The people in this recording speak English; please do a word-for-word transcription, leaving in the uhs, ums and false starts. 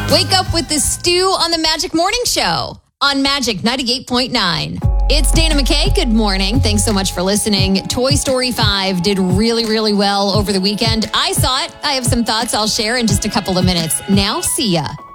Wake up with the stew on the Magic Morning Show on Magic ninety-eight point nine. It's Dana McKay. Good morning. Thanks so much for listening. Toy Story five did really, really well over the weekend. I saw it. I have some thoughts I'll share in just a couple of minutes. Now, see ya.